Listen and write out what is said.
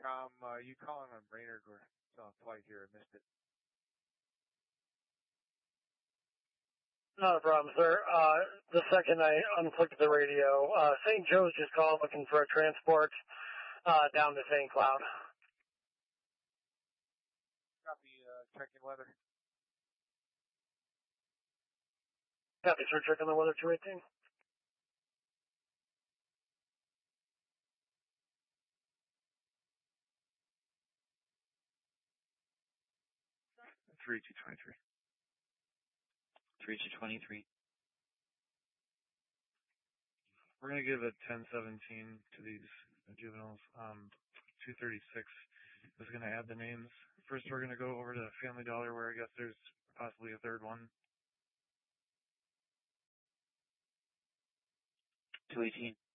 intercom. You calling on Brainerd? We're still on flight here. I missed it. Not a problem, sir. The second I unflicked the radio, St. Joe's just called looking for a transport down to St. Cloud. Copy, checking weather. Copy, sir. Checking the weather, 218. Three two 23. 3223. We're going to give a 1017 to these juveniles. 236 is going to add the names. First, we're going to go over to Family Dollar, where I guess there's possibly a third one. 218.